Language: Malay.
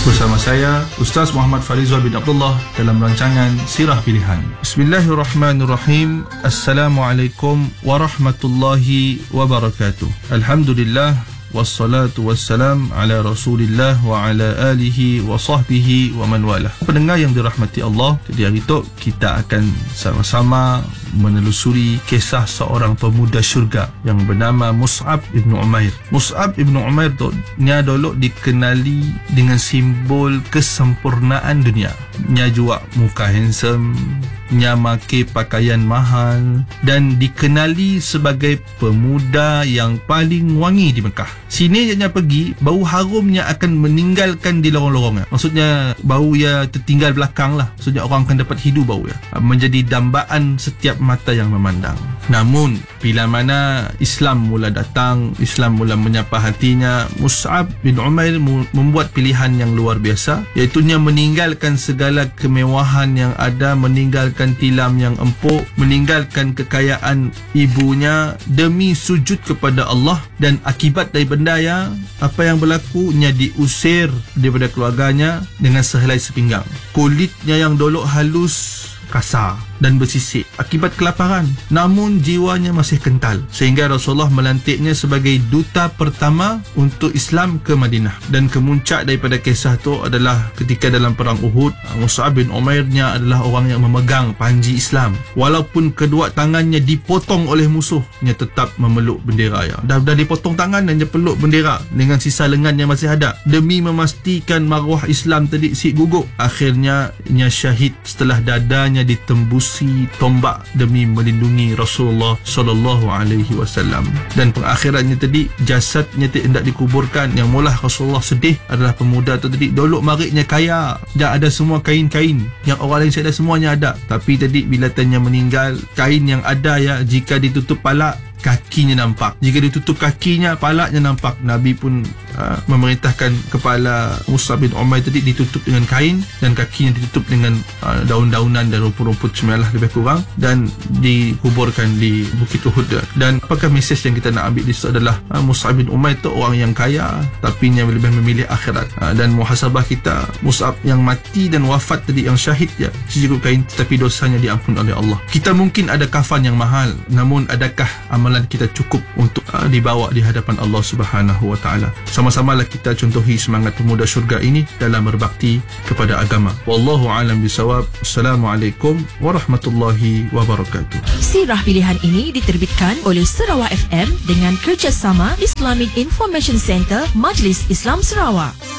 Bersama saya Ustaz Muhammad Farizal bin Abdullah dalam rancangan Sirah Pilihan. Bismillahirrahmanirrahim. Assalamualaikum warahmatullahi wabarakatuh. Alhamdulillah, wassalatu wassalam ala Rasulillah wa ala alihi wa sahbihi wa man walah. Pendengar yang dirahmati Allah, jadi hari itu kita akan sama-sama menelusuri kisah seorang pemuda syurga yang bernama Mus'ab ibn Umair. Mus'ab ibn Umair tu nya dulu dikenali dengan simbol kesempurnaan dunia. Nya juga muka handsome, nya make pakaian mahal dan dikenali sebagai pemuda yang paling wangi di Mekah. Sini nya pergi, bau harumnya akan meninggalkan di lorong-lorong. Maksudnya bau ya tertinggal belakang lah. Maksudnya orang akan dapat hidu bau ya. Menjadi dambaan setiap mata yang memandang. Namun bila mana Islam mula datang, Islam mula menyapa hatinya, Mus'ab bin Umair membuat pilihan yang luar biasa, iaitunya meninggalkan segala kemewahan yang ada, meninggalkan tilam yang empuk, meninggalkan kekayaan ibunya demi sujud kepada Allah. Dan akibat dari benda ya, apa yang berlaku, nya diusir daripada keluarganya dengan sehelai sepinggang. Kulitnya yang dulu halus kasar dan bersisik akibat kelaparan, namun jiwanya masih kental, sehingga Rasulullah melantiknya sebagai duta pertama untuk Islam ke Madinah. Dan kemuncak daripada kisah itu adalah ketika dalam perang Uhud, Mus'ab bin Umairnya adalah orang yang memegang panji Islam. Walaupun kedua tangannya dipotong oleh musuhnya, tetap memeluk bendera ya. Dah dipotong tangan dan dia peluk bendera dengan sisa lengan yang masih ada demi memastikan maruah Islam tadi si gugup. Akhirnya ia syahid setelah dadanya ditembusi tombak demi melindungi Rasulullah sallallahu alaihi wasallam. Dan pengakhirannya tadi, jasadnya hendak dikuburkan. Yang mula Rasulullah sedih adalah pemuda tu tadi, dulu mariknya kaya, dah ada semua kain-kain yang orang lain saya ada, semuanya ada. Tapi tadi bila tanya meninggal, kain yang ada ya, jika ditutup palak, kakinya nampak. Jika ditutup kakinya, palaknya nampak. Nabi pun memerintahkan kepala Mus'ab bin Umair tadi ditutup dengan kain dan kakinya ditutup dengan daun-daunan dan rumput-rumput semelah lebih kurang, dan dikuburkan di Bukit Uhud. Dan apakah mesej yang kita nak ambil di situ adalah Mus'ab bin Umair itu orang yang kaya tapi yang lebih memilih akhirat. Dan muhasabah kita, Mus'ab yang mati dan wafat tadi, yang syahid ya, sejugut kain tetapi dosanya diampun oleh Allah. Kita mungkin ada kafan yang mahal, namun adakah amalan kita cukup untuk dibawa di hadapan Allah Subhanahu wa taala? Sama-samalah kita contohi semangat pemuda syurga ini dalam berbakti kepada agama. Wallahu a'lam bisawab. Assalamualaikum warahmatullahi wabarakatuh. Sirah Pilihan ini diterbitkan oleh Sarawak FM dengan kerjasama Islamic Information Center Majlis Islam Sarawak.